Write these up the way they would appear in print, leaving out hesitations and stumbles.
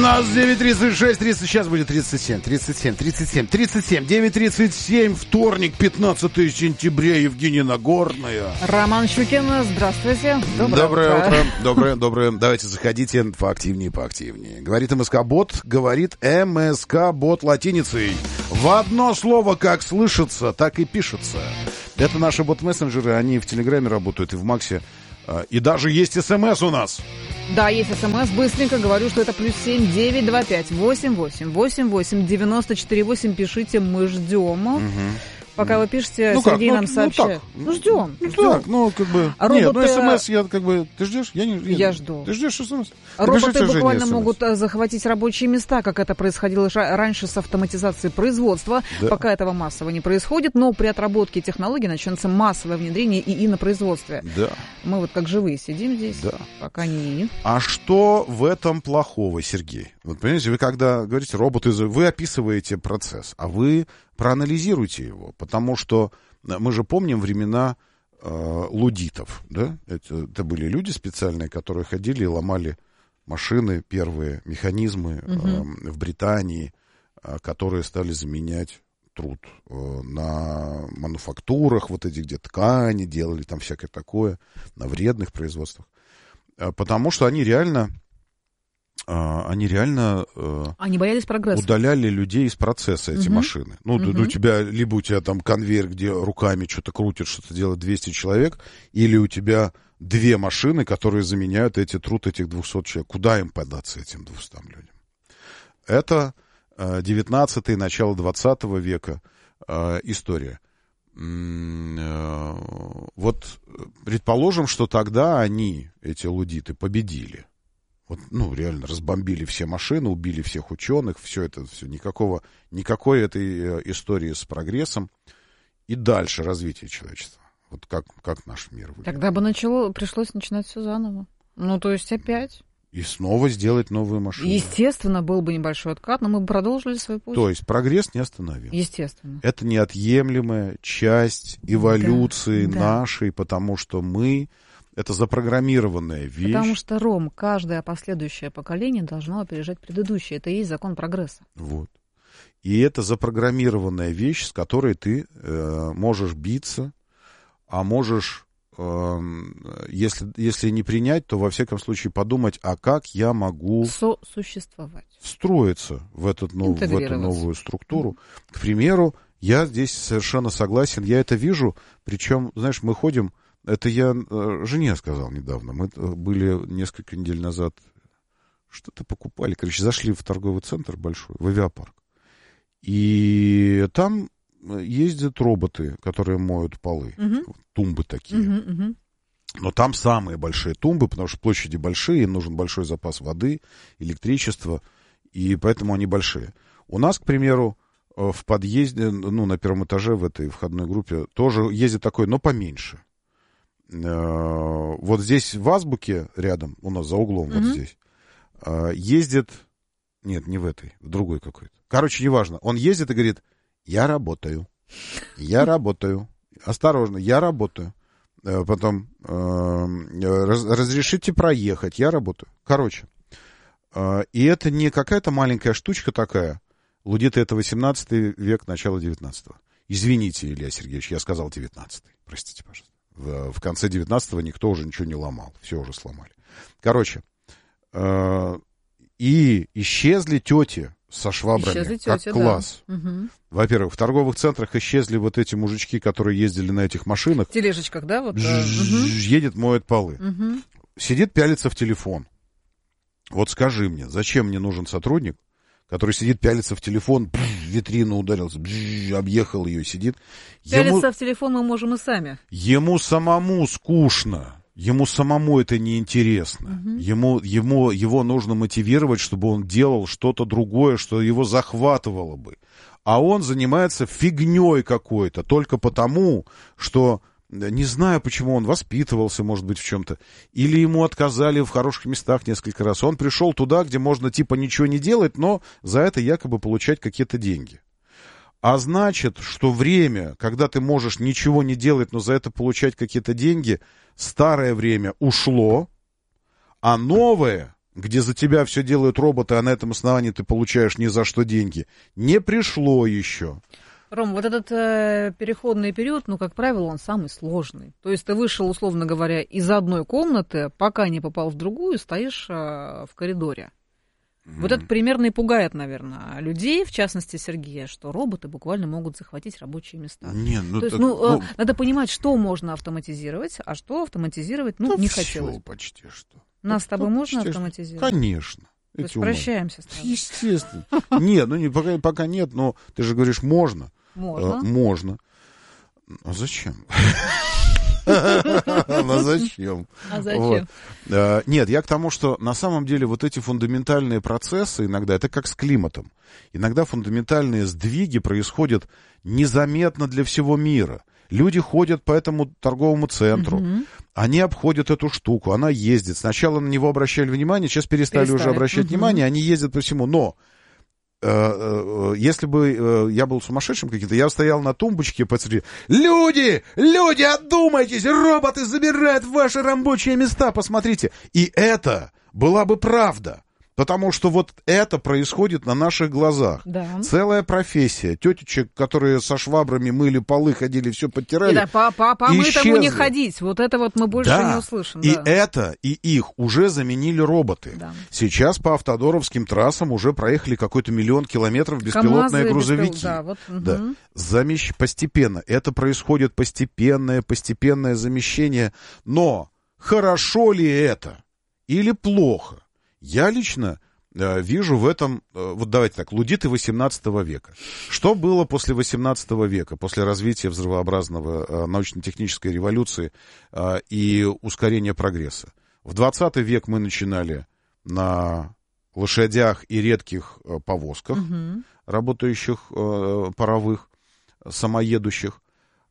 нас 9:36, 30, сейчас будет 37, 9:37, вторник, 15 сентября, Евгения Нагорная. Роман Щукин, здравствуйте. Доброе утро. Давайте заходите поактивнее. Говорит МСК-бот латиницей. В одно слово как слышится, так и пишется. Это наши бот-мессенджеры, они в Телеграме работают и в Максе. И даже есть СМС у нас. Да, есть СМС. Быстренько говорю, что это +7 925 88 88 94 8. Пишите, мы ждем. Пока вы пишете, Сергей нам сообщает. Ждем. СМС я ты ждешь? Я жду. Ты ждешь СМС? Роботы буквально могут захватить рабочие места, как это происходило раньше с автоматизацией производства. Да. Пока этого массово не происходит, но при отработке технологий начнется массовое внедрение ИИ на производстве. Да. Мы вот как живые сидим здесь, пока не... А что в этом плохого, Сергей? Вот понимаете, вы когда говорите роботы, вы описываете процесс, а вы проанализируйте его, потому что мы же помним времена луддитов, да? Это были люди специальные, которые ходили и ломали машины, первые механизмы в Британии, которые стали заменять труд на мануфактурах, вот эти, где ткани делали, там всякое такое, на вредных производствах. Потому что они реально Они боялись прогресса. Удаляли людей из процесса, эти машины. У тебя там конвейер, где руками что-то крутят, что-то делает 200 человек, или у тебя две машины, которые заменяют труд этих 200 человек. Куда им податься, этим 200 людям? Это 19-й, начало 20 века история. Вот предположим, что тогда эти луддиты, победили. Реально разбомбили все машины, убили всех ученых, все никакой этой истории с прогрессом и дальше развитие человечества. Вот как наш мир выглядит. Тогда бы пришлось начинать все заново. То есть опять. И снова сделать новые машины. Естественно, был бы небольшой откат, но мы бы продолжили свой путь. То есть прогресс не остановим. Естественно. Это неотъемлемая часть эволюции нашей, потому что это запрограммированная вещь. Потому что, Ром, каждое последующее поколение должно опережать предыдущее. Это и есть закон прогресса. Вот. И это запрограммированная вещь, с которой ты можешь биться, а можешь, если не принять, то во всяком случае подумать, а как я могу сосуществовать, встроиться в эту новую структуру. К примеру, я здесь совершенно согласен, я это вижу, причем, знаешь, мы ходим. Это я жене сказал недавно. Мы были несколько недель назад, что-то покупали. Зашли в торговый центр большой, в авиапарк. И там ездят роботы, которые моют полы. Тумбы такие. Но там самые большие тумбы, потому что площади большие, им нужен большой запас воды, электричества, и поэтому они большие. У нас, к примеру, в подъезде, на первом этаже в этой входной группе тоже ездит такой, но поменьше. Вот здесь в Азбуке рядом, у нас за углом вот здесь, ездит... Нет, не в этой, в другой какой-то. Короче, неважно. Он ездит и говорит, я работаю. Осторожно, я работаю. Потом, разрешите проехать, я работаю. Короче, и это не какая-то маленькая штучка такая. Луддиты — это 18 век, начало 19-го. Извините, Илья Сергеевич, я сказал 19-й. Простите, пожалуйста. В конце 19-го никто уже ничего не ломал. Все уже сломали. Короче, и исчезли тети со швабрами. Как класс. Да. Во-первых, в торговых центрах исчезли вот эти мужички, которые ездили на этих машинах. В тележечках, да? Едет, моет полы. Сидит, пялится в телефон. Вот скажи мне, зачем мне нужен сотрудник, который сидит, пялится в телефон, в витрину ударился, объехал ее, сидит. Пялиться в телефон мы можем и сами. Ему самому скучно, ему самому это неинтересно. Его нужно мотивировать, чтобы он делал что-то другое, что его захватывало бы. А он занимается фигней какой-то, только потому, что... Не знаю, почему он воспитывался, может быть, в чем-то. Или ему отказали в хороших местах несколько раз. Он пришел туда, где можно типа ничего не делать, но за это якобы получать какие-то деньги. А значит, что время, когда ты можешь ничего не делать, но за это получать какие-то деньги, старое время ушло, а новое где за тебя все делают роботы, а на этом основании ты получаешь ни за что деньги, не пришло еще. Ром, вот этот переходный период, ну, как правило, он самый сложный. То есть ты вышел, условно говоря, из одной комнаты, пока не попал в другую, стоишь в коридоре. Вот это примерно и пугает, наверное, людей, в частности Сергея, что роботы буквально могут захватить рабочие места. Не, ну, то есть, надо понимать, что можно автоматизировать, а что автоматизировать, не хотелось. Почти что. Нас с тобой можно автоматизировать? Конечно. То есть прощаемся с тобой? Естественно. Нет, пока нет, но ты же говоришь, можно. Можно. А зачем? А зачем? Нет, я к тому, что на самом деле вот эти фундаментальные процессы иногда, это как с климатом. Иногда фундаментальные сдвиги происходят незаметно для всего мира. Люди ходят по этому торговому центру, они обходят эту штуку, она ездит. Сначала на него обращали внимание, сейчас перестали уже обращать внимание, они ездят по всему. Но если бы я был сумасшедшим каким-то, я стоял на тумбочке посреди. Люди, одумайтесь, роботы забирают ваши рабочие места, посмотрите. И это была бы правда. Потому что вот это происходит на наших глазах. Да. Целая профессия. Тетечек, которые со швабрами мыли полы, ходили, все подтирали. Да, по мытому не ходить. Вот это вот мы больше не услышим. И это, и их уже заменили роботы. Да. Сейчас по автодоровским трассам уже проехали какой-то 1 000 000 километров беспилотные грузовики. Постепенно. Это происходит постепенное замещение. Но хорошо ли это или плохо? Я лично вижу в этом, вот давайте так, лудиты 18 века. Что было после 18 века, после развития взрывообразного научно-технической революции и ускорения прогресса? В 20 век мы начинали на лошадях и редких повозках, работающих паровых, самоедущих.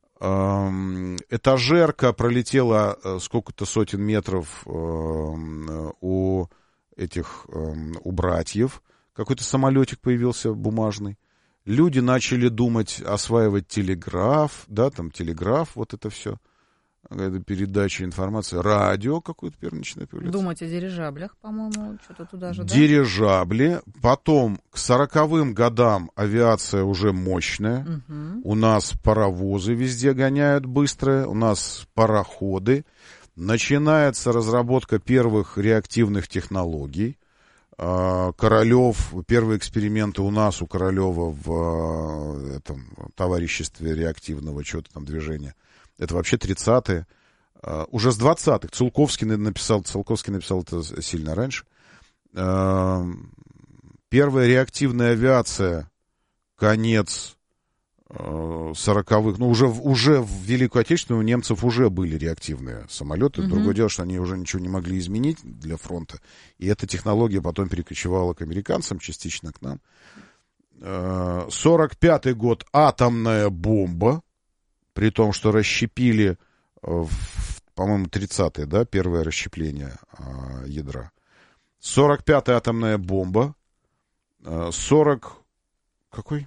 Этажерка пролетела сколько-то сотен метров у братьев, какой-то самолетик появился бумажный. Люди начали думать, осваивать телеграф, вот это все. Какая-то передача информации. Радио какое-то первичное появляется. Думать о дирижаблях, по-моему, что-то туда же, да? Дирижабли. Потом к 40-м годам авиация уже мощная. У нас паровозы везде гоняют быстрые, у нас пароходы. Начинается разработка первых реактивных технологий. Королев, первые эксперименты у нас, у Королева в этом товариществе реактивного чего-то там движения. Это вообще 30-е. Уже с 20-х. Циолковский написал это сильно раньше. Первая реактивная авиация, конец 40-х, уже в Великую Отечественную у немцев уже были реактивные самолеты. Другое дело, что они уже ничего не могли изменить для фронта. И эта технология потом перекочевала к американцам, частично к нам. 45-й год — атомная бомба, при том, что расщепили, по-моему, 30-е, да, первое расщепление ядра. 45-я атомная бомба. Какой?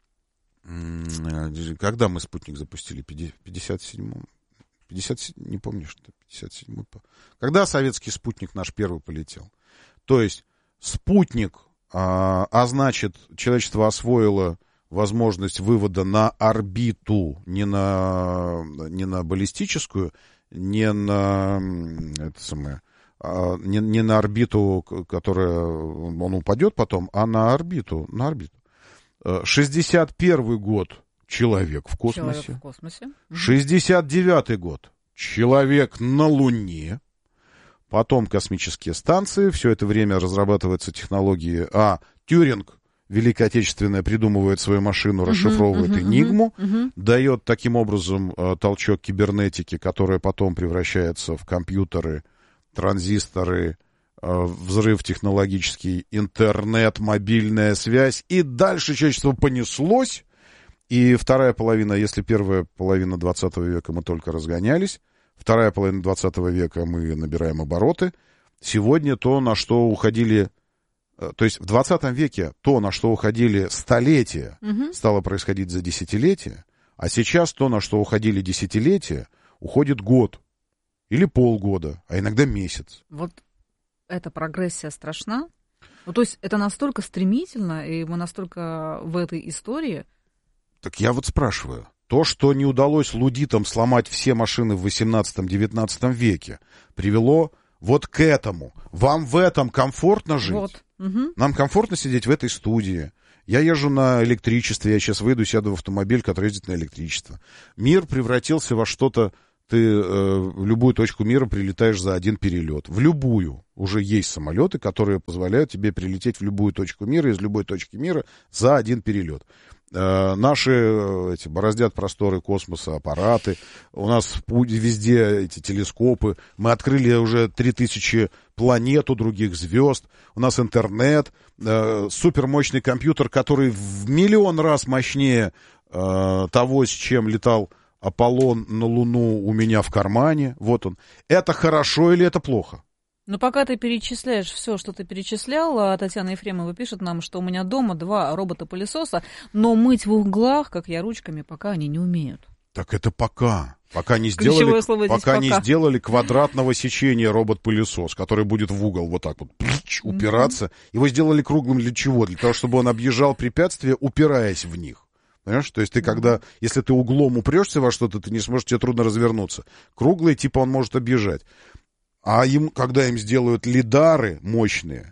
Когда мы спутник запустили? 57-м? Не помню, что 57-й. Когда советский спутник наш первый полетел? То есть спутник, значит, человечество освоило возможность вывода на орбиту, не на баллистическую, не на орбиту, которая он упадет потом, а на орбиту. 61-й год — человек в космосе. 69-й год — человек на Луне. Потом космические станции. Все это время разрабатываются технологии. Тьюринг, Великая Отечественная, придумывает свою машину, расшифровывает Энигму, дает таким образом толчок кибернетики, которая потом превращается в компьютеры, транзисторы, взрыв технологический, интернет, мобильная связь. И дальше человечество понеслось. И вторая половина, если первая половина 20 века мы только разгонялись, вторая половина 20 века мы набираем обороты. Сегодня то, на что уходили... То есть в 20 веке то, на что уходили столетия, стало происходить за десятилетия. А сейчас то, на что уходили десятилетия, уходит год. Или полгода, а иногда месяц. Вот эта прогрессия страшна? Ну, то есть это настолько стремительно, и мы настолько в этой истории... Так я вот спрашиваю. То, что не удалось лудитам сломать все машины в 18-19 веке, привело вот к этому. Вам в этом комфортно жить? Вот. Угу. Нам комфортно сидеть в этой студии. Я езжу на электричестве, я сейчас выйду, сяду в автомобиль, который ездит на электричество. Мир превратился во что-то... Ты в любую точку мира прилетаешь за один перелет. В любую. Уже есть самолеты, которые позволяют тебе прилететь в любую точку мира, из любой точки мира за один перелет. Наши бороздят просторы космоса аппараты. У нас везде эти телескопы. Мы открыли уже 3000 планет у других звезд. У нас интернет. Супермощный компьютер, который в миллион раз мощнее того, с чем летал Аполлон на Луну, у меня в кармане. Вот он. Это хорошо или это плохо? Но пока ты перечисляешь все, что ты перечислял, Татьяна Ефремова пишет нам, что у меня дома 2 робота-пылесоса, но мыть в углах, как я, ручками, пока они не умеют. Так это пока. Пока не сделали квадратного сечения робот-пылесос, который будет в угол вот так вот упираться. Его сделали круглым для чего? Для того, чтобы он объезжал препятствия, упираясь в них. Понимаешь? То есть ты когда, если ты углом упрешься во что-то, ты не сможешь, тебе трудно развернуться. Круглый, типа, он может объезжать. А когда им сделают лидары мощные,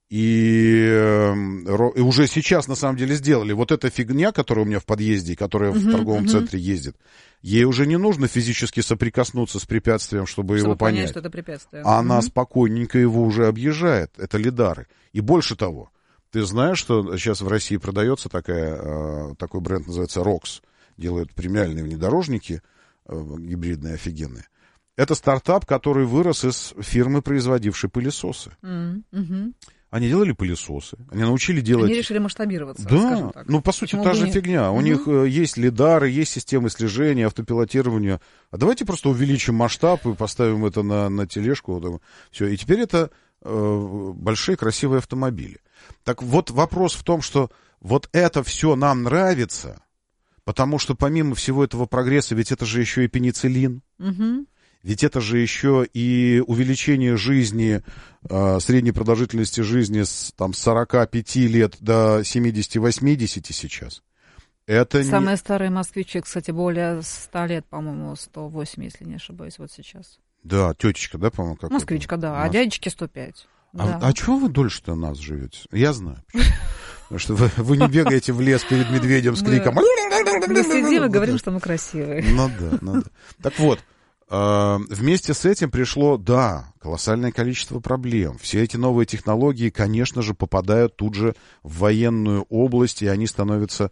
и уже сейчас, на самом деле, сделали. Вот эта фигня, которая у меня в подъезде, которая в торговом центре ездит, ей уже не нужно физически соприкоснуться с препятствием, чтобы его понять. Что это препятствие. Она спокойненько его уже объезжает. Это лидары. И больше того, ты знаешь, что сейчас в России продается такой бренд, называется ROX. Делают премиальные внедорожники, гибридные, офигенные. Это стартап, который вырос из фирмы, производившей пылесосы. Они делали пылесосы, они научили делать... Они решили масштабироваться, да, скажем так. Ну, по сути, та же фигня. У них есть лидары, есть системы слежения, автопилотирования. А давайте просто увеличим масштаб и поставим это на тележку. Все. И теперь это большие красивые автомобили. Так вот вопрос в том, что вот это все нам нравится, потому что помимо всего этого прогресса, ведь это же еще и пенициллин. Ведь это же еще и увеличение жизни, средней продолжительности жизни с 45 лет до 70-80 сейчас. Это самые старые москвичи, кстати, более 100 лет, по-моему, 108, если не ошибаюсь, вот сейчас. Да, тетечка, да, по-моему, какая-то? Москвичка, да, а дядечки 105. А чего вы дольше-то нас живете? Я знаю. Потому что вы не бегаете в лес перед медведем с криком. Мы сидим и говорим, что мы красивые. Ну да. Так вот. Вместе с этим пришло, колоссальное количество проблем. Все эти новые технологии, конечно же, попадают тут же в военную область, и они становятся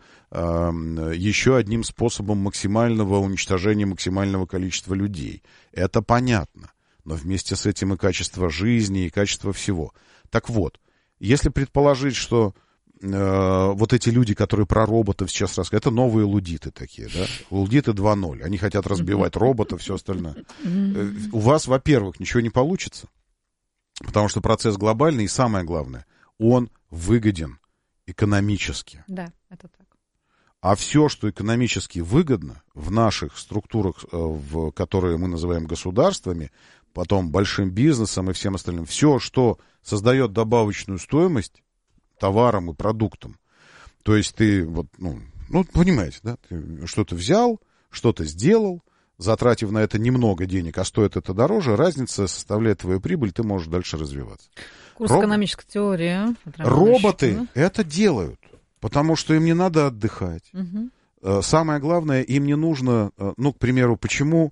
еще одним способом максимального уничтожения максимального количества людей. Это понятно. Но вместе с этим и качество жизни, и качество всего. Так вот, если предположить, что вот эти люди, которые про роботов сейчас рассказывают, это новые лудиты такие, да? Лудиты 2.0. Они хотят разбивать роботов, все остальное. У вас, во-первых, ничего не получится, потому что процесс глобальный, и самое главное, он выгоден экономически. Да, это так. А все, что экономически выгодно в наших структурах, которые мы называем государствами, потом большим бизнесом и всем остальным, все, что создает добавочную стоимость товарам и продуктам. То есть ты понимаете, да, ты что-то взял, что-то сделал, затратив на это немного денег, а стоит это дороже, разница составляет твою прибыль, ты можешь дальше развиваться. Курс экономической теории. Роботы это делают, потому что им не надо отдыхать. Самое главное, им не нужно, к примеру, почему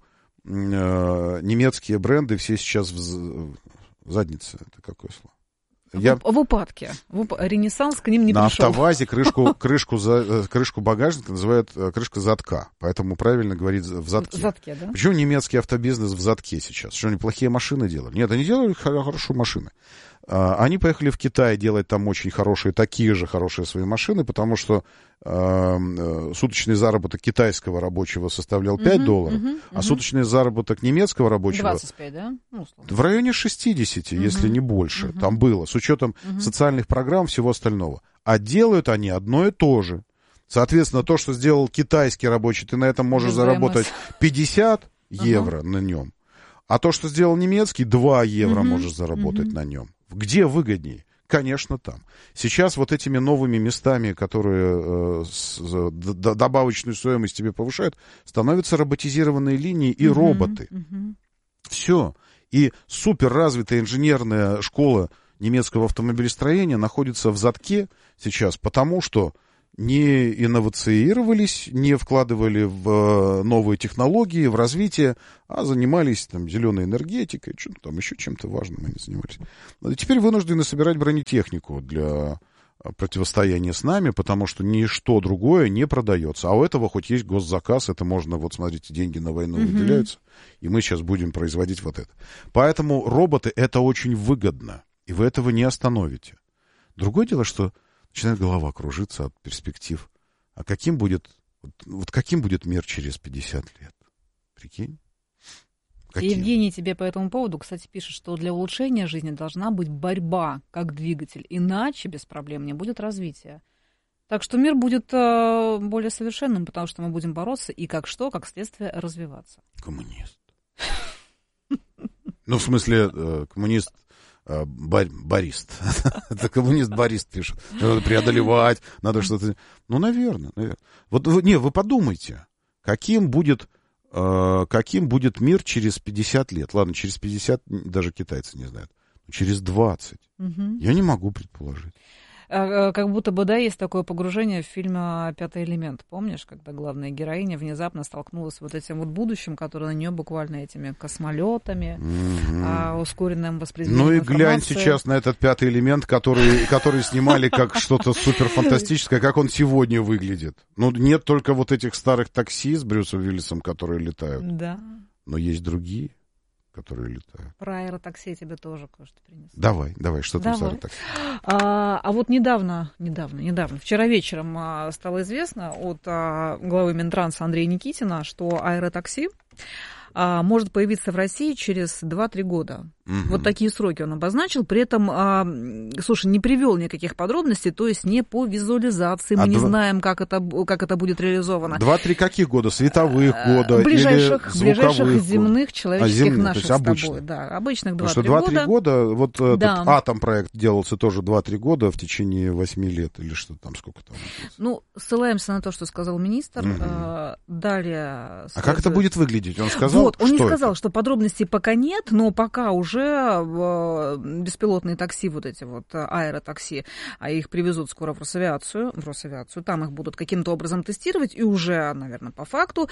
немецкие бренды все сейчас в заднице, это какое слово? В упадке. Ренессанс к ним не пришел. На АвтоВАЗе крышку багажника называют крышка задка. Поэтому правильно говорить в задке. В задке, да? Почему немецкий автобизнес в задке сейчас? Что они плохие машины делали? Нет, они делали хорошие машины. Они поехали в Китай делать там очень такие же хорошие свои машины, потому что суточный заработок китайского рабочего составлял $5, а суточный заработок немецкого рабочего 25, да? В районе 60, если не больше. Там было, с учетом социальных программ, всего остального. А делают они одно и то же. Соответственно, то, что сделал китайский рабочий, ты на этом можешь заработать 50 евро на нем. А то, что сделал немецкий, 2 евро можешь заработать на нем. Где выгоднее? Конечно, там. Сейчас вот этими новыми местами, которые добавочную стоимость тебе повышают, становятся роботизированные линии и роботы. Все. И суперразвитая инженерная школа немецкого автомобилестроения находится в задке сейчас, потому что не инновациировались, не вкладывали в новые технологии, в развитие, а занимались там зеленой энергетикой, что-то там еще чем-то важным они занимались. И теперь вынуждены собирать бронетехнику для противостояния с нами, потому что ничто другое не продается. А у этого хоть есть госзаказ, это можно, вот смотрите, деньги на войну выделяются, и мы сейчас будем производить вот это. Поэтому роботы — это очень выгодно, и вы этого не остановите. Другое дело, что начинает голова кружиться от перспектив. А каким будет, вот каким будет мир через 50 лет? Прикинь? Евгений тебе по этому поводу, кстати, пишет, что для улучшения жизни должна быть борьба как двигатель, иначе без проблем не будет развития. Так что мир будет более совершенным, потому что мы будем бороться и как следствие развиваться. Коммунист. Ну, в смысле, коммунист... Барист. Это коммунист-барист пишет. Надо преодолевать, надо что-то... Ну, наверное. Вот вы подумайте, каким будет мир через 50 лет. Ладно, через 50 даже китайцы не знают. Через 20. Я не могу предположить. Как будто бы, да, есть такое погружение в фильм «Пятый элемент». Помнишь, когда главная героиня внезапно столкнулась с вот этим вот будущим, которое на нее буквально этими космолетами, ускоренным восприятием информации. Ну и глянь сейчас на этот «Пятый элемент», который снимали как что-то суперфантастическое, как он сегодня выглядит. Ну, нет только вот этих старых такси с Брюсом Уиллисом, которые летают. Да. Но есть другие, которые летают. Про аэротакси я тебе тоже кое-что принесу. Давай, что там с аэротакси? А вот недавно, вчера вечером стало известно от главы Минтранса Андрея Никитина, что аэротакси может появиться в России через 2-3 года. Вот такие сроки он обозначил. При этом, слушай, не привел никаких подробностей, то есть не по визуализации. Мы не знаем, как это будет реализовано. 2-3 каких года? Световых года? Ближайших звуковых земных, человеческих, наших с тобой. Да, обычных 2-3 года. Потому что 2-3 года, вот этот атом-проект делался тоже 2-3 года в течение 8 лет, или что там, сколько там? Ну, ссылаемся на то, что сказал министр. Далее... А как это будет выглядеть? Он сказал, он не сказал, что подробностей пока нет, но пока уже беспилотные такси, вот эти вот аэротакси, а их привезут скоро в Росавиацию, там их будут каким-то образом тестировать, и уже, наверное, по факту.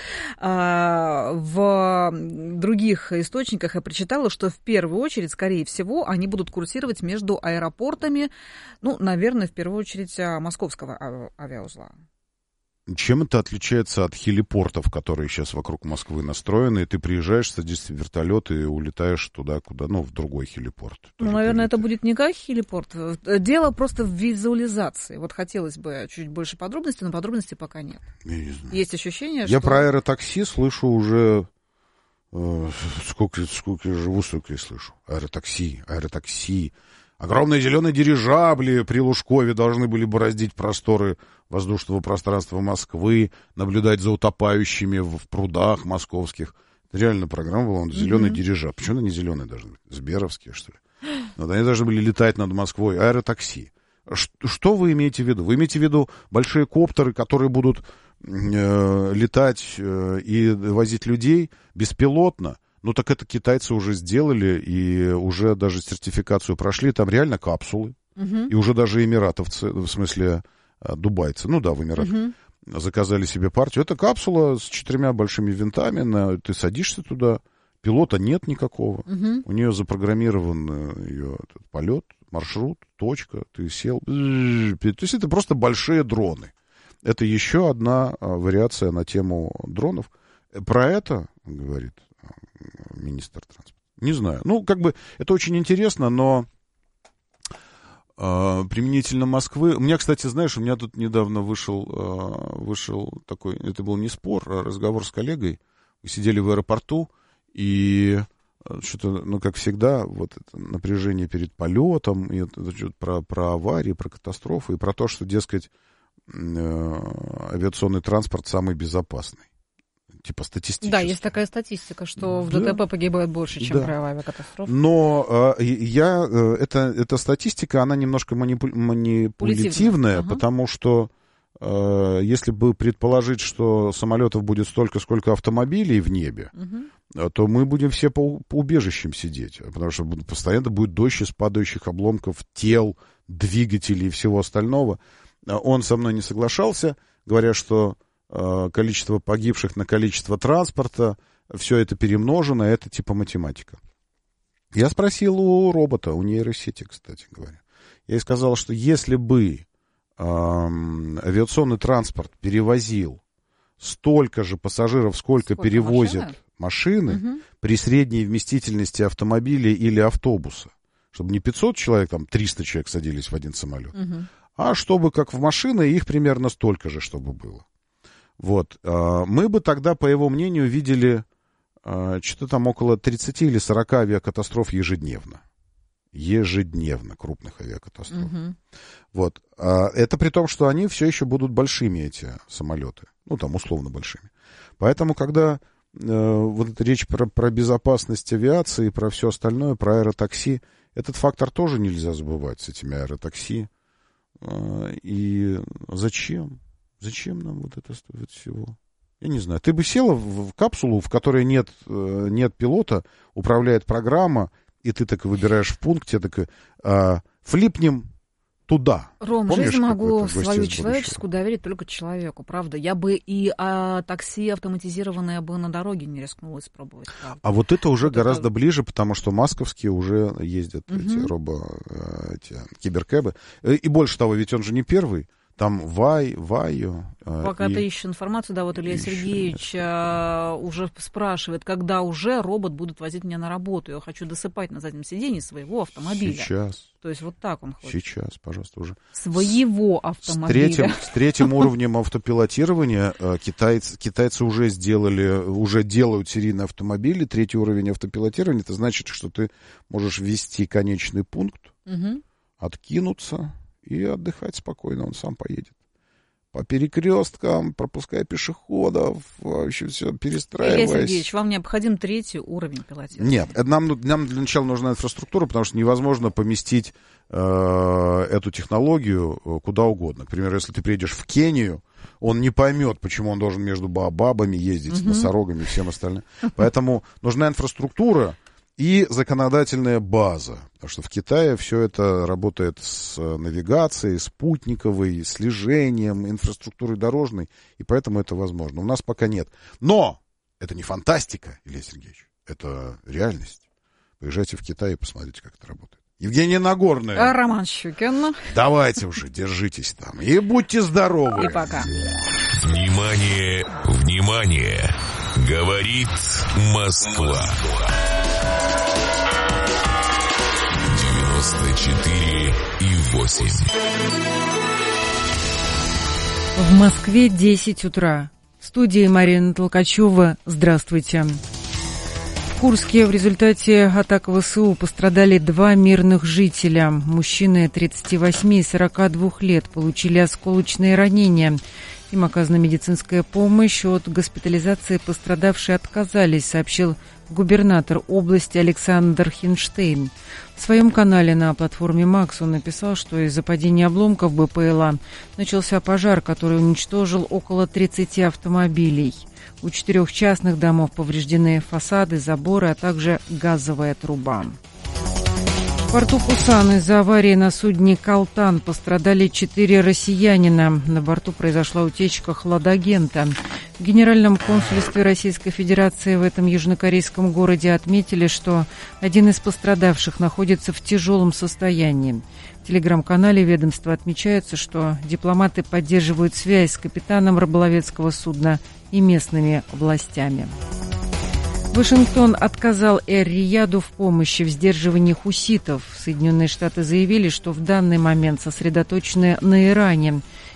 В других источниках я прочитала, что в первую очередь, скорее всего, они будут курсировать между аэропортами, ну, наверное, в первую очередь московского авиаузла. Чем это отличается от хелипортов, которые сейчас вокруг Москвы настроены, и ты приезжаешь, садишься в вертолет и улетаешь туда, куда, в другой хелипорт? Ну, наверное, это будет не как хелипорт. Дело просто в визуализации. Вот хотелось бы чуть больше подробностей, но подробностей пока нет. Я не знаю. Есть ощущение, что... Я про аэротакси слышу уже... Сколько я живу, столько я слышу. Аэротакси. Огромные зеленые дирижабли при Лужкове должны были бороздить просторы воздушного пространства Москвы, наблюдать за утопающими в прудах московских. Это реально программа была, зеленый дирижабль. Почему они не зеленые должны быть? Сберовские, что ли? Вот они должны были летать над Москвой. Аэротакси. Что вы имеете в виду? Вы имеете в виду большие коптеры, которые будут летать и возить людей беспилотно? Ну, так это китайцы уже сделали, и уже даже сертификацию прошли. Там реально капсулы. И уже даже эмиратовцы, в смысле дубайцы, в Эмиратах, заказали себе партию. Это капсула с 4 большими винтами. Ты садишься туда, пилота нет никакого. У нее запрограммирован ее полет, маршрут, точка. Ты сел. То есть это просто большие дроны. Это еще одна вариация на тему дронов. Про это, говорит министр транспорта. Не знаю. Это очень интересно, но применительно Москвы... У меня, кстати, знаешь, у меня тут недавно вышел такой... Это был не спор, а разговор с коллегой. Мы сидели в аэропорту, и что-то, как всегда, вот это напряжение перед полетом, и про аварии, про катастрофы, и про то, что, дескать, авиационный транспорт самый безопасный. типа статистически. Да, есть такая статистика, что в ДТП погибает больше, чем при авиакатастрофе. Но эта статистика, она немножко манипулятивная, потому что если бы предположить, что самолетов будет столько, сколько автомобилей в небе, то мы будем все по убежищам сидеть, потому что постоянно будет дождь из падающих обломков, тел, двигателей и всего остального. Он со мной не соглашался, говоря, что количество погибших на количество транспорта, все это перемножено, это типа математика. Я спросил у робота, у нейросети, кстати говоря. Я ей сказал, что если бы авиационный транспорт перевозил столько же пассажиров, сколько перевозят машины при средней вместительности автомобиля или автобуса, чтобы не 500 человек, там 300 человек садились в один самолет, а чтобы, как в машины, их примерно столько же, чтобы было. Вот. Мы бы тогда, по его мнению, видели что-то там около 30 или 40 авиакатастроф ежедневно. Ежедневно крупных авиакатастроф. Вот. Это при том, что они все еще будут большими, эти самолеты. Ну, там, условно большими. Поэтому, когда вот эта речь про безопасность авиации, про все остальное, про аэротакси, этот фактор тоже нельзя забывать с этими аэротакси. И зачем? Зачем нам вот это всего? Я не знаю. Ты бы села в капсулу, в которой нет пилота, управляет программа, и ты так выбираешь в пункте, так флипнем туда. Ром, помнишь, жизнь могу свою человеческую доверить только человеку, правда. Я бы и такси автоматизированное бы на дороге не рискнула испробовать. Правда. А вот это уже гораздо ближе, потому что масковские уже ездят эти киберкэбы. И больше того, ведь он же не первый. Там Вайо. Пока ты ищешь информацию, да, вот Илья Сергеевич уже спрашивает, когда уже робот будет возить меня на работу. Я хочу досыпать на заднем сиденье своего автомобиля. Сейчас. То есть вот так он хочет. Сейчас, пожалуйста, уже. Своего автомобиля. С третьим уровнем автопилотирования китайцы уже делают серийные автомобили. Третий уровень автопилотирования, это значит, что ты можешь ввести конечный пункт, откинуться и отдыхать спокойно, он сам поедет. По перекресткам, пропуская пешеходов, вообще все перестраиваясь. Илья Сергеевич, вам необходим третий уровень пилотирования? Нет, нам для начала нужна инфраструктура, потому что невозможно поместить эту технологию куда угодно. К примеру, если ты приедешь в Кению, он не поймет, почему он должен между баобабами ездить, с носорогами и всем остальным. Поэтому нужна инфраструктура и законодательная база. Потому что в Китае все это работает с навигацией, спутниковой, слежением, инфраструктурой дорожной, и поэтому это возможно. У нас пока нет. Но это не фантастика, Илья Сергеевич, это реальность. Поезжайте в Китай и посмотрите, как это работает. Евгения Нагорная. Роман Щукин. Давайте уже, держитесь там. И будьте здоровы. И пока. Внимание, внимание! Говорит Москва. 94,8. В Москве 10 утра. В студии Марина Толкачева. Здравствуйте. В Курске в результате атак ВСУ пострадали 2 мирных жителя. Мужчины 38 и 42 лет получили осколочные ранения. Им оказана медицинская помощь. От госпитализации пострадавшие отказались, сообщил губернатор области Александр Хинштейн. В своем канале на платформе Макс он написал, что из-за падения обломков БПЛА начался пожар, который уничтожил около 30 автомобилей. У 4 частных домов повреждены фасады, заборы, а также газовая труба. В порту Пусан из-за аварии на судне «Калтан» пострадали 4 россиянина. На борту произошла утечка хладагента. В Генеральном консульстве Российской Федерации в этом южнокорейском городе отметили, что один из пострадавших находится в тяжелом состоянии. В телеграм-канале ведомства отмечается, что дипломаты поддерживают связь с капитаном рыболовецкого судна и местными властями. Вашингтон отказал Эр-Рияду в помощи в сдерживании хуситов. Соединенные Штаты заявили, что в данный момент сосредоточены на Иране.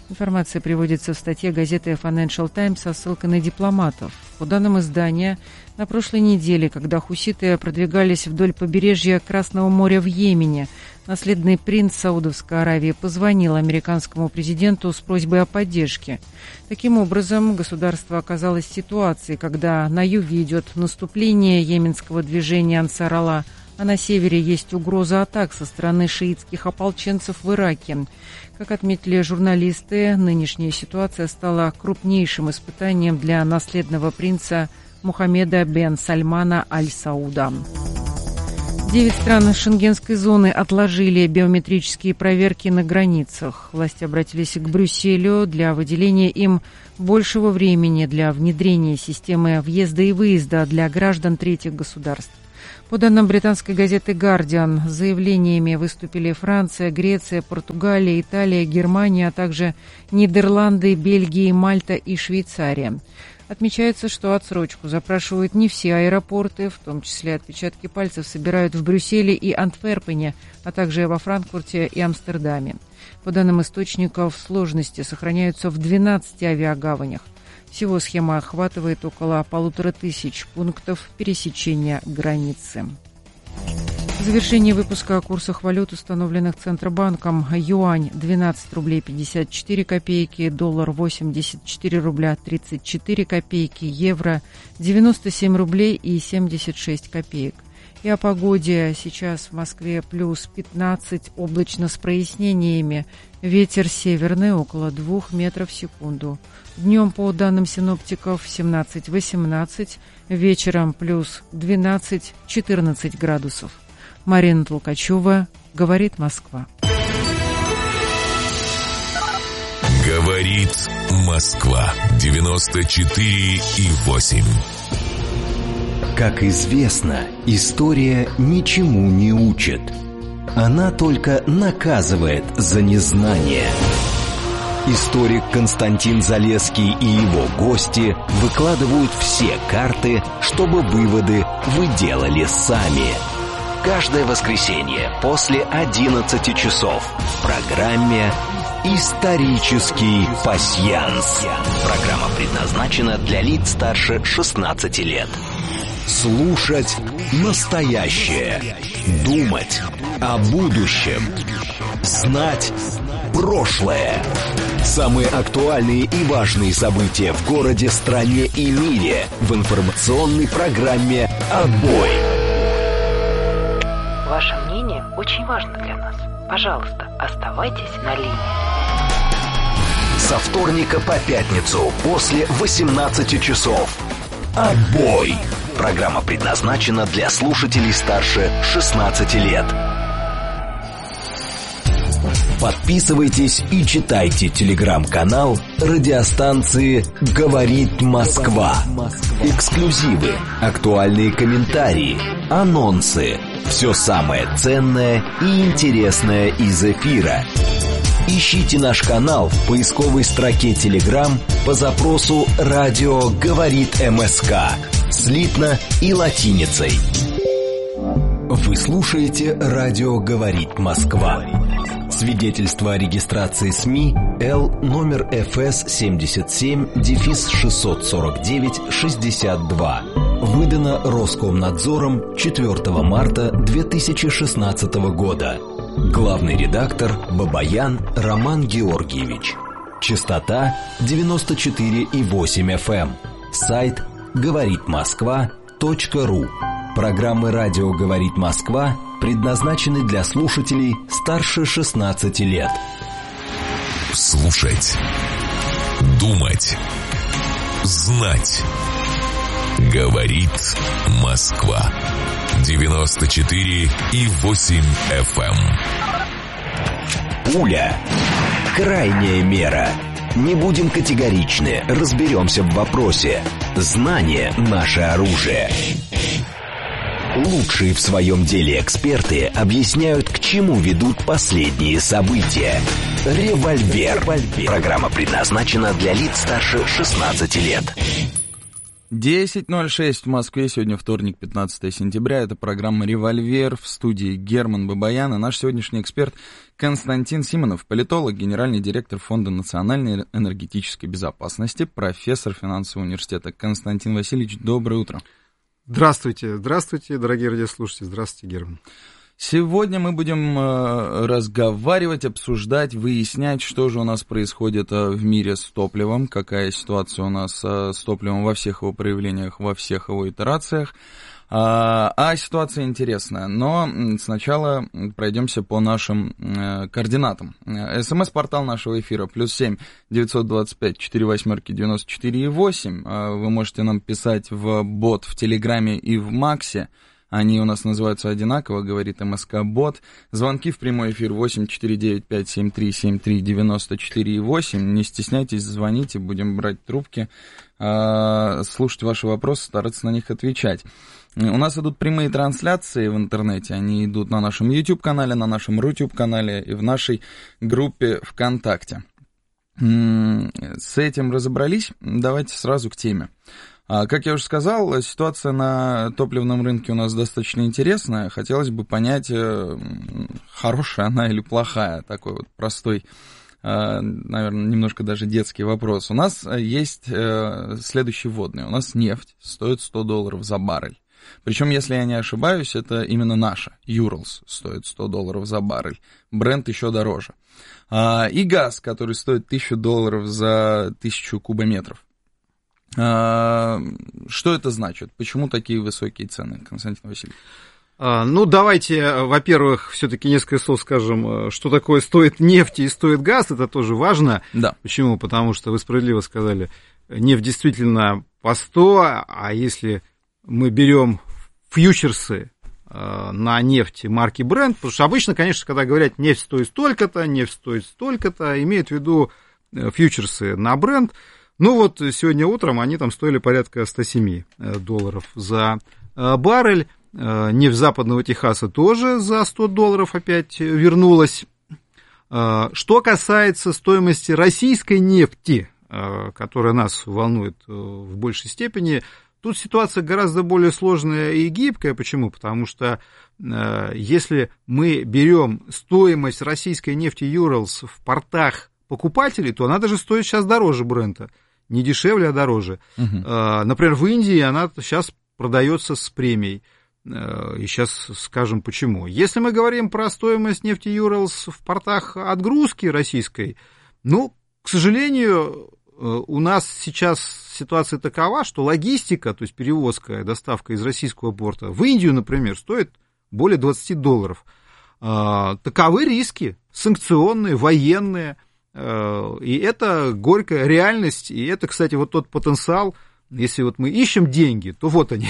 Информация приводится в статье газеты Financial Times со ссылкой на дипломатов. По данным издания, на прошлой неделе, когда хуситы продвигались вдоль побережья Красного моря в Йемене, наследный принц Саудовской Аравии позвонил американскому президенту с просьбой о поддержке. Таким образом, государство оказалось в ситуации, когда на юге идет наступление йеменского движения Ансар-Аллах, а на севере есть угроза атак со стороны шиитских ополченцев в Ираке. Как отметили журналисты, нынешняя ситуация стала крупнейшим испытанием для наследного принца Мухаммеда бен Сальмана Аль-Сауда. 9 стран шенгенской зоны отложили биометрические проверки на границах. Власти обратились к Брюсселю для выделения им большего времени для внедрения системы въезда и выезда для граждан третьих государств. По данным британской газеты «Гардиан», с заявлениями выступили Франция, Греция, Португалия, Италия, Германия, а также Нидерланды, Бельгия, Мальта и Швейцария. Отмечается, что отсрочку запрашивают не все аэропорты, в том числе отпечатки пальцев собирают в Брюсселе и Антверпене, а также во Франкфурте и Амстердаме. По данным источников, сложности сохраняются в 12 авиагаванях. Всего схема охватывает около 1500 пунктов пересечения границы. В завершении выпуска о курсах валют, установленных Центробанком: юань 12 рублей 54 копейки, доллар 84 рубля 34 копейки, евро 97 рублей и 76 копеек. И о погоде. Сейчас в Москве плюс 15, облачно с прояснениями. Ветер северный около 2 метров в секунду. Днем, по данным синоптиков, 17-18, вечером плюс 12-14 градусов. Марина Толкачева, «Говорит Москва». Говорит Москва, 94,8. Как известно, история ничему не учит. Она только наказывает за незнание. Историк Константин Залесский и его гости выкладывают все карты, чтобы выводы вы делали сами. Каждое воскресенье после 11 часов в программе «Исторический пасьянс». Программа предназначена для лиц старше 16 лет. Слушать настоящее. Думать о будущем. Знать прошлое. Самые актуальные и важные события в городе, стране и мире в информационной программе «Отбой». Ваше мнение очень важно для нас. Пожалуйста, оставайтесь на линии. Со вторника по пятницу после 18 часов. «Отбой». Программа предназначена для слушателей старше 16 лет. Подписывайтесь и читайте телеграм-канал радиостанции «Говорит Москва». Эксклюзивы, актуальные комментарии, анонсы. Все самое ценное и интересное из эфира. Ищите наш канал в поисковой строке Telegram по запросу «Радио говорит МСК» слитно и латиницей. Вы слушаете «Радио говорит Москва». Свидетельство о регистрации СМИ Л номер ФС 77-649-62. Выдано Роскомнадзором 4 марта 2016 года. Главный редактор Бабаян Роман Георгиевич. Частота 94,8 FM. Сайт говоритмосква.ру. Программы «Радио говорит Москва» предназначены для слушателей старше 16 лет. Слушать. Думать. Знать. Говорит Москва. 94,8 FM. Пуля. Крайняя мера. Не будем категоричны, разберемся в вопросе. Знание – наше оружие. Лучшие в своем деле эксперты объясняют, к чему ведут последние события. «Револьвер». Программа предназначена для лиц старше 16 лет. 10:06 в Москве, сегодня вторник, 15 сентября, это программа «Револьвер», в студии Герман Бабаян, и наш сегодняшний эксперт Константин Симонов, политолог, генеральный директор Фонда национальной энергетической безопасности, профессор финансового университета. Константин Васильевич, доброе утро. Здравствуйте, дорогие радиослушатели, здравствуйте, Герман. Сегодня мы будем разговаривать, обсуждать, выяснять, что же у нас происходит в мире с топливом, какая ситуация у нас с топливом во всех его проявлениях, во всех его итерациях. А ситуация интересная, но сначала пройдемся по нашим координатам. СМС-портал нашего эфира +7 925 48 94 8. Вы можете нам писать в бот в Телеграме и в Максе. Они у нас называются одинаково, говорит МСК-бот. Звонки в прямой эфир 8495-7373-94-8. Не стесняйтесь, звоните, будем брать трубки, слушать ваши вопросы, стараться на них отвечать. У нас идут прямые трансляции в интернете, они идут на нашем YouTube-канале, на нашем Рутюб-канале и в нашей группе ВКонтакте. С этим разобрались, давайте сразу к теме. Как я уже сказал, ситуация на топливном рынке у нас достаточно интересная. Хотелось бы понять, хорошая она или плохая. Такой вот простой, наверное, немножко даже детский вопрос. У нас есть следующий вводный. У нас нефть стоит $100 за баррель. Причем, если я не ошибаюсь, это именно наша. Urals стоит $100 за баррель. Brent еще дороже. И газ, который стоит $1000 за 1000 кубометров. Что это значит? Почему такие высокие цены, Константин Васильевич? Ну, давайте, во-первых, все-таки несколько слов скажем, что такое стоит нефть и стоит газ, это тоже важно. Да. Почему? Потому что вы справедливо сказали, нефть действительно по 100, а если мы берем фьючерсы на нефть марки Brent, потому что обычно, конечно, когда говорят нефть стоит столько-то, нефть стоит столько-то, имеют в виду фьючерсы на Brent. Ну вот сегодня утром они там стоили порядка $107 за баррель. Нефть западного Техаса тоже за $100 опять вернулась. Что касается стоимости российской нефти, которая нас волнует в большей степени, тут ситуация гораздо более сложная и гибкая. Почему? Потому что если мы берем стоимость российской нефти Urals в портах покупателей, то она даже стоит сейчас дороже Брента. Не дешевле, а дороже. Например, в Индии она сейчас продается с премией. И сейчас скажем почему. Если мы говорим про стоимость нефти Urals в портах отгрузки российской, ну, к сожалению, у нас сейчас ситуация такова, что логистика, то есть перевозка, доставка из российского порта в Индию, например, стоит более $20. Таковы риски санкционные, военные. И это горькая реальность, и это, кстати, вот тот потенциал, если вот мы ищем деньги, то вот они,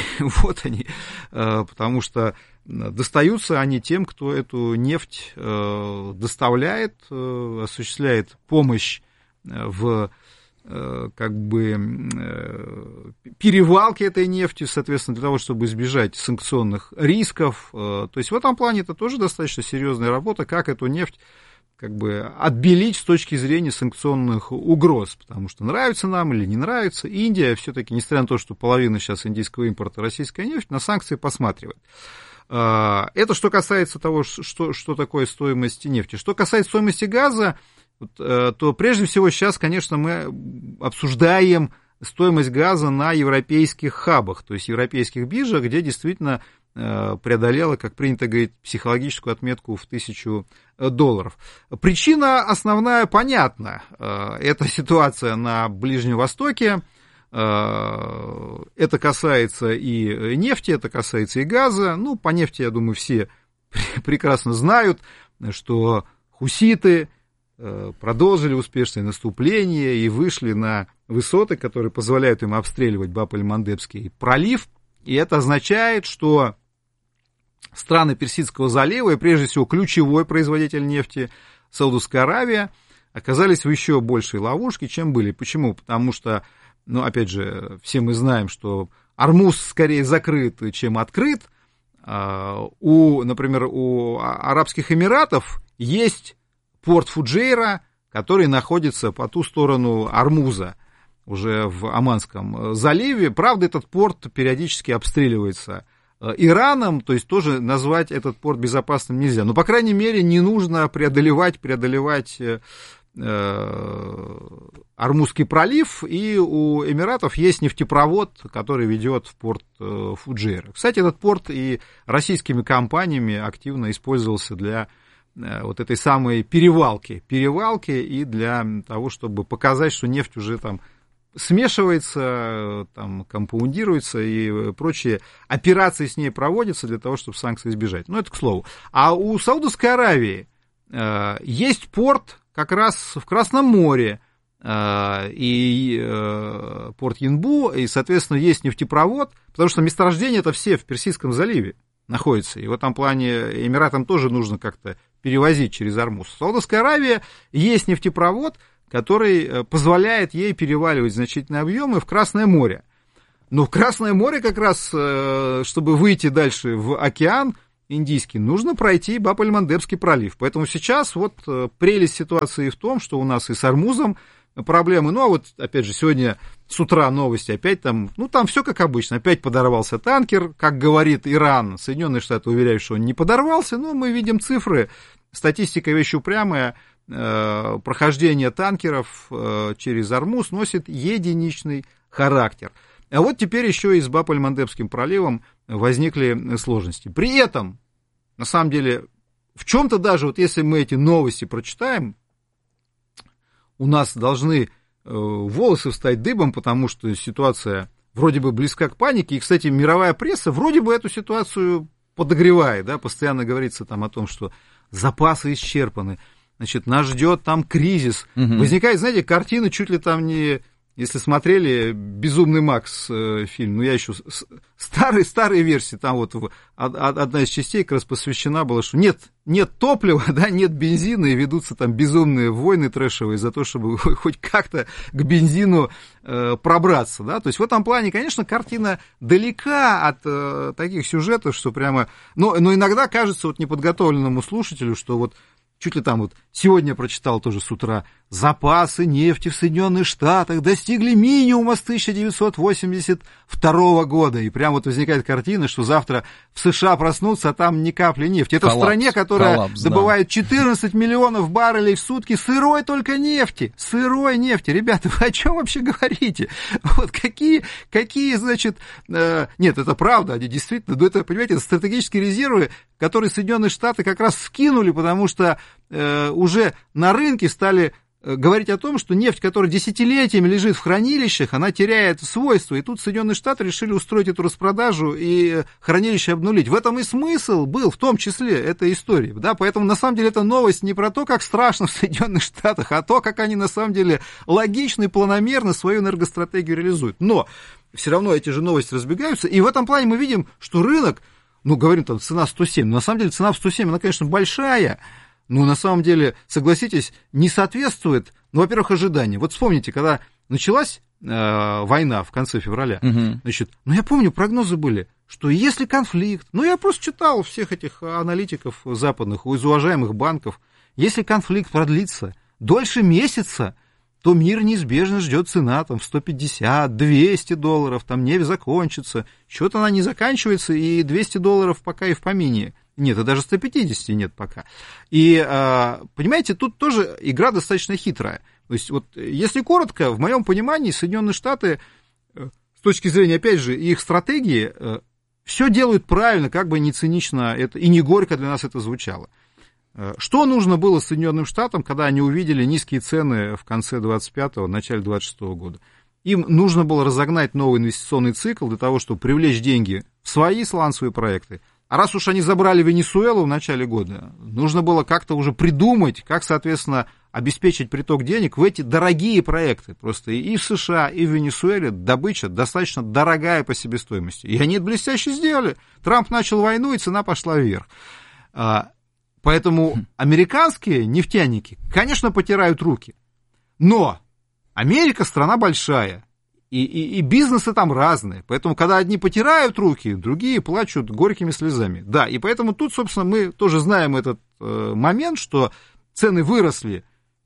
потому что достаются они тем, кто эту нефть доставляет, осуществляет помощь в как бы перевалке этой нефти, соответственно, для того, чтобы избежать санкционных рисков. То есть в этом плане это тоже достаточно серьезная работа, как эту нефть как бы отбелить с точки зрения санкционных угроз, потому что нравится нам или не нравится, Индия все-таки, несмотря на то, что половина сейчас индийского импорта российская нефть, на санкции посматривает. Это что касается того, что такое стоимость нефти. Что касается стоимости газа, то прежде всего сейчас, конечно, мы обсуждаем стоимость газа на европейских хабах, то есть европейских биржах, где действительно преодолела, как принято говорить, психологическую отметку в $1000. Причина основная понятна. Это ситуация на Ближнем Востоке. Это касается и нефти, это касается и газа. Ну, по нефти, я думаю, все прекрасно знают, что хуситы продолжили успешное наступление и вышли на высоты, которые позволяют им обстреливать Баб-эль-Мандебский пролив. И это означает, что страны Персидского залива, и прежде всего ключевой производитель нефти Саудовская Аравия, оказались в еще большей ловушке, чем были. Почему? Потому что, ну, опять же, все мы знаем, что Ормуз скорее закрыт, чем открыт. Например, у Арабских Эмиратов есть порт Фуджейра, который находится по ту сторону Ормуза. уже в Оманском заливе. Правда, этот порт периодически обстреливается Ираном, то есть тоже назвать этот порт безопасным нельзя. Но, по крайней мере, не нужно преодолевать Ормузский пролив, и у Эмиратов есть нефтепровод, который ведет в порт Фуджейра. Кстати, этот порт и российскими компаниями активно использовался для вот этой самой перевалки и для того, чтобы показать, что нефть уже там смешивается, там, компаундируется и прочие операции с ней проводятся для того, чтобы санкции избежать. Ну, это к слову. А у Саудовской Аравии есть порт как раз в Красном море, и порт Янбу, и, соответственно, есть нефтепровод, потому что месторождения это все в Персидском заливе находятся, и в этом плане Эмиратам тоже нужно как-то перевозить через Ормуз. В Саудовской Аравии есть нефтепровод, который позволяет ей переваливать значительные объемы в Красное море. Но в Красное море как раз, чтобы выйти дальше в океан Индийский, нужно пройти Баб-эль-Мандебский пролив. Поэтому сейчас вот прелесть ситуации в том, что у нас и с Ормузом проблемы. Ну, а вот, опять же, сегодня с утра новости опять там, ну, там все как обычно. Опять подорвался танкер, как говорит Иран. Соединенные Штаты уверяют, что он не подорвался, но мы видим цифры. Статистика вещь упрямая. Прохождение танкеров через Ормуз носит единичный характер. А вот теперь еще и с Баб-эль-Мандебским проливом возникли сложности. При этом, на самом деле, в чем-то даже, вот если мы эти новости прочитаем, у нас должны волосы встать дыбом, потому что ситуация вроде бы близка к панике. И, кстати, мировая пресса вроде бы эту ситуацию подогревает, да, постоянно говорится там о том, что запасы исчерпаны, значит, нас ждет там кризис. Возникает, знаете, картина чуть ли там не... Если смотрели «Безумный Макс» фильм, ну, я еще старые версии, там вот одна из частей как раз посвящена была, что нет топлива, да, нет бензина, и ведутся там безумные войны трэшевые за то, чтобы хоть как-то к бензину пробраться, да, то есть в этом плане, конечно, картина далека от таких сюжетов, что прямо, но иногда кажется вот неподготовленному слушателю, что вот чуть ли там вот сегодня прочитал тоже с утра, запасы нефти в Соединенных Штатах достигли минимума с 1982 года. И прям вот возникает картина, что завтра в США проснутся, а там ни капли нефти. Это в стране, которая добывает 14 миллионов баррелей в сутки сырой только нефти. Сырой нефти. Ребята, вы о чем вообще говорите? Вот какие значит... Нет, это правда, они действительно... Это, понимаете, это стратегические резервы, которые Соединенные Штаты как раз скинули, потому что уже на рынке стали говорить о том, что нефть, которая десятилетиями лежит в хранилищах, она теряет свойства. И тут Соединенные Штаты решили устроить эту распродажу и хранилище обнулить. В этом и смысл был, в том числе, этой истории. Да? Поэтому, на самом деле, эта новость не про то, как страшно в Соединенных Штатах, а то, как они, на самом деле, логично и планомерно свою энергостратегию реализуют. Но все равно эти же новости разбегаются. И в этом плане мы видим, что рынок, ну, говорим, там, цена 107. Но, на самом деле, цена в 107, она, конечно, большая. Но на самом деле, согласитесь, не соответствует, ну, во-первых, ожиданиям. Вот вспомните, когда началась война в конце февраля, значит, ну, я помню, прогнозы были, что если конфликт, ну, я просто читал всех этих аналитиков западных, из уважаемых банков, если конфликт продлится дольше месяца, то мир неизбежно ждет цена там в 150, 200 долларов, там нефть закончится, что-то она не заканчивается, и 200 долларов пока и в помине. Нет, и даже 150 нет пока. И, понимаете, тут тоже игра достаточно хитрая. То есть, вот, если коротко, в моем понимании, Соединенные Штаты, с точки зрения, опять же, их стратегии, все делают правильно, как бы не цинично это, и не горько для нас это звучало. Что нужно было Соединенным Штатам, когда они увидели низкие цены в конце 25-го, начале 26-го года? Им нужно было разогнать новый инвестиционный цикл для того, чтобы привлечь деньги в свои сланцевые проекты. А раз уж они забрали Венесуэлу в начале года, нужно было как-то уже придумать, как, соответственно, обеспечить приток денег в эти дорогие проекты. Просто и в США, и в Венесуэле добыча достаточно дорогая по себестоимости. И они это блестяще сделали. Трамп начал войну, и цена пошла вверх. Поэтому американские нефтяники, конечно, потирают руки. Но Америка страна большая. И бизнесы там разные. Поэтому, когда одни потирают руки, другие плачут горькими слезами. Да, и поэтому тут, собственно, мы тоже знаем этот момент, что цены выросли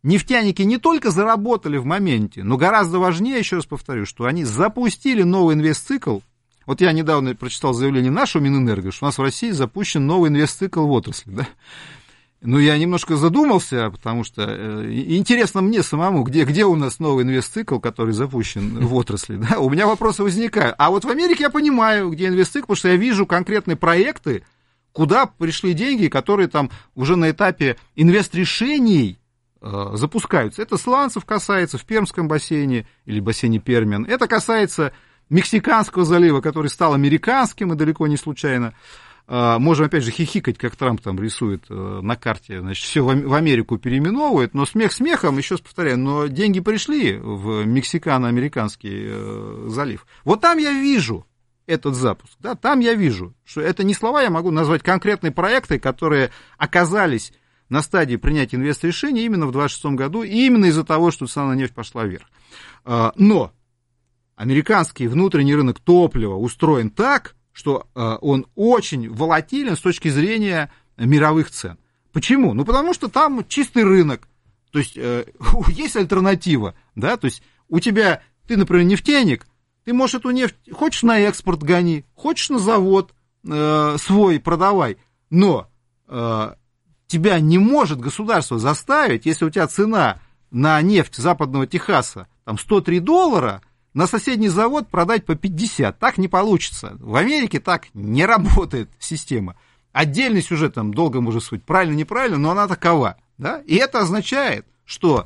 нефтяники не только заработали в моменте, но гораздо важнее, еще раз повторю, что они запустили новый инвестцикл. Вот я недавно прочитал заявление нашего Минэнерго, что у нас в России запущен новый инвестцикл в отрасли, да. Ну, я немножко задумался, потому что интересно мне самому, где у нас новый инвестцикл, который запущен в отрасли, да, у меня вопросы возникают. А вот в Америке я понимаю, где инвестцикл, потому что я вижу конкретные проекты, куда пришли деньги, которые там уже на этапе инвестрешений запускаются. Это сланцев касается в Пермском бассейне или бассейне Пермиан. Это касается Мексиканского залива, который стал американским, и далеко не случайно. Можем, опять же, хихикать, как Трамп там рисует на карте, значит, все в Америку переименовывает, но смех смехом, еще раз повторяю, но деньги пришли в Мексикано-американский залив. Вот там я вижу этот запуск, да, там я вижу, что это не слова, я могу назвать конкретные проекты, которые оказались на стадии принятия инвестрешения именно в 2026 году, и именно из-за того, что цена на нефть пошла вверх. Но американский внутренний рынок топлива устроен так, что он очень волатилен с точки зрения мировых цен. Почему? Ну, потому что там чистый рынок, то есть есть альтернатива, да, то есть у тебя, ты, например, нефтяник, ты можешь эту нефть, хочешь на экспорт гони, хочешь на завод свой продавай, но тебя не может государство заставить, если у тебя цена на нефть западного Техаса там $103, на соседний завод продать по 50. Так не получится. В Америке так не работает система. Отдельный сюжет, там долго может быть, правильно, неправильно, но она такова. Да? И это означает, что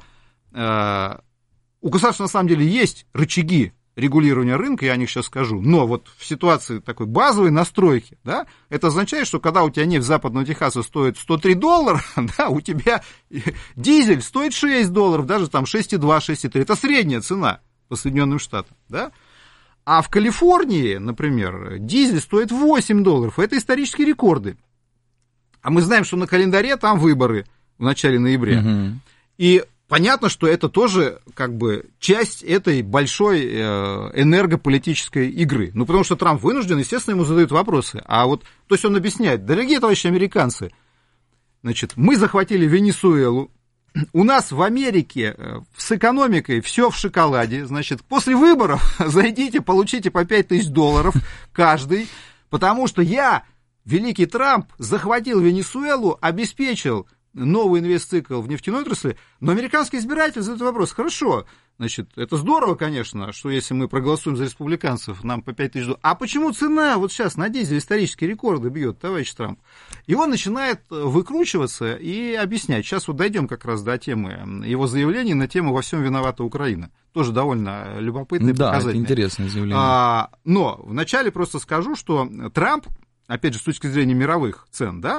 у государства на самом деле есть рычаги регулирования рынка, я о них сейчас скажу, но вот в ситуации такой базовой настройки, да, это означает, что когда у тебя нефть западного Техаса стоит $103, да, у тебя дизель стоит $6, даже там 6,2, 6,3. Это средняя цена по Соединенным Штатам, да? А в Калифорнии, например, дизель стоит $8. Это исторические рекорды. А мы знаем, что на календаре там выборы в начале ноября. Угу. И понятно, что это тоже как бы часть этой большой энергополитической игры. Ну, потому что Трамп вынужден, естественно, ему задают вопросы. А вот, то есть он объясняет: дорогие товарищи американцы, значит, мы захватили Венесуэлу, у нас в Америке с экономикой все в шоколаде, значит, после выборов зайдите, получите по $5000 каждый, потому что я, великий Трамп, захватил Венесуэлу, обеспечил новый инвестцикл в нефтяной отрасли, но американский избиратель задает вопрос: хорошо, значит, это здорово, конечно, что если мы проголосуем за республиканцев, нам по $5000, а почему цена вот сейчас на дизель исторические рекорды бьет, товарищ Трамп? И он начинает выкручиваться и объяснять. Сейчас вот дойдем как раз до темы его заявлений на тему «Во всем виновата Украина». Тоже довольно любопытное и показательное. Да, это интересное заявление. Но вначале просто скажу, что Трамп, опять же, с точки зрения мировых цен, да,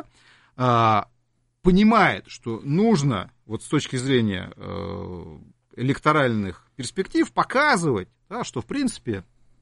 понимает, что нужно вот с точки зрения электоральных перспектив показывать, да, что, в принципе,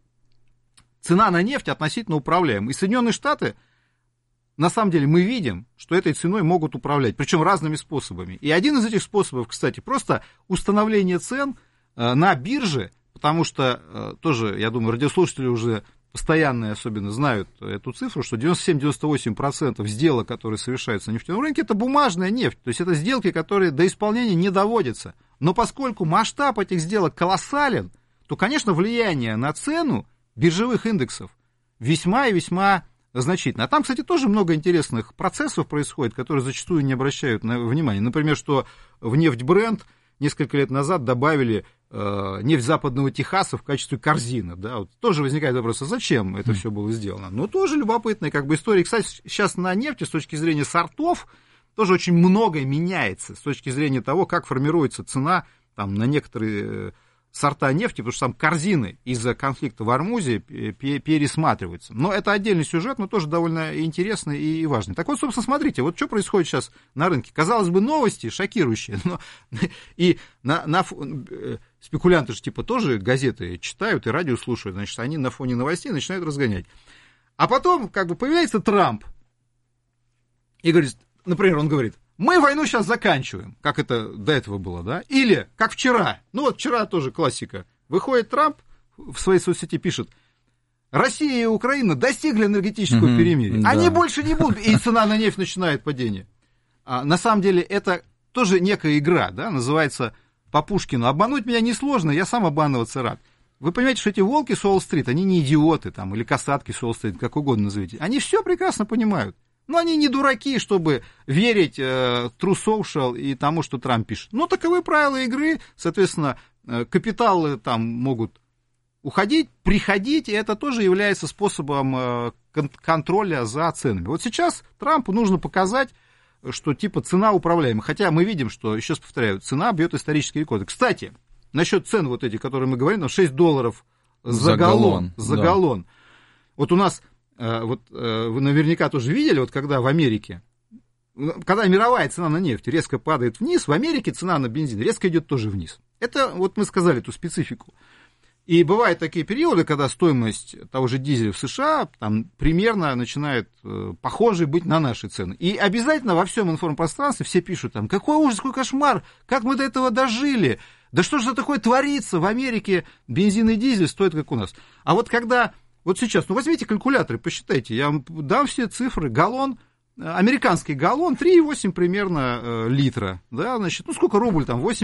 цена на нефть относительно управляема. И Соединенные Штаты, на самом деле, мы видим, что этой ценой могут управлять, причем разными способами. И один из этих способов, кстати, просто установление цен на бирже, потому что тоже, я думаю, радиослушатели уже постоянные особенно знают эту цифру, что 97-98% сделок, которые совершаются на нефтяном рынке, это бумажная нефть. То есть это сделки, которые до исполнения не доводятся. Но поскольку масштаб этих сделок колоссален, то, конечно, влияние на цену биржевых индексов весьма и весьма значительно. А там, кстати, тоже много интересных процессов происходит, которые зачастую не обращают внимания. Например, что в нефть Brent несколько лет назад добавили нефть западного Техаса в качестве корзины. Да? Вот тоже возникает вопрос: а зачем это все было сделано? Ну, тоже любопытная как бы история. Кстати, сейчас на нефти с точки зрения сортов тоже очень многое меняется с точки зрения того, как формируется цена там, на некоторые сорта нефти, потому что там корзины из-за конфликта в Ормузе пересматриваются. Но это отдельный сюжет, но тоже довольно интересный и важный. Так вот, собственно, смотрите, вот что происходит сейчас на рынке. Казалось бы, новости шокирующие, но и спекулянты же типа тоже газеты читают и радио слушают, значит, они на фоне новостей начинают разгонять. А потом как бы появляется Трамп и говорит, например, он говорит: мы войну сейчас заканчиваем, как это до этого было, да? Или, как вчера, ну вот вчера тоже классика. Выходит Трамп, в своей соцсети пишет: Россия и Украина достигли энергетического перемирия. Да. Они больше не будут, и цена на нефть начинает падение. На самом деле это тоже некая игра, да, называется по Пушкину. Обмануть меня несложно, я сам обманываться рад. Вы понимаете, что эти волки с Уолл-стрит, они не идиоты там, или касатки с Уолл-стрит, как угодно назовите. Они все прекрасно понимают. Но они не дураки, чтобы верить True Social и тому, что Трамп пишет. Но таковы правила игры, соответственно, капиталы там могут уходить, приходить, и это тоже является способом контроля за ценами. Вот сейчас Трампу нужно показать, что типа цена управляема. Хотя мы видим, что, еще раз повторяю, цена бьет исторические рекорды. Кстати, насчет цен вот эти, которые мы говорим, $6 за галлон. За галлон. Вот у нас, вот вы наверняка тоже видели, вот когда в Америке, когда мировая цена на нефть резко падает вниз, в Америке цена на бензин резко идет тоже вниз. Это вот мы сказали эту специфику. И бывают такие периоды, когда стоимость того же дизеля в США там, примерно начинает похожей быть на наши цены. И обязательно во всем информпространстве все пишут там, какой ужас, какой кошмар, как мы до этого дожили, да что же такое творится, в Америке бензин и дизель стоят как у нас. А вот когда, вот сейчас, ну возьмите калькуляторы, посчитайте, я вам дам все цифры, галлон, американский галлон 3,8 примерно литра, да, значит, ну сколько рубль там, 8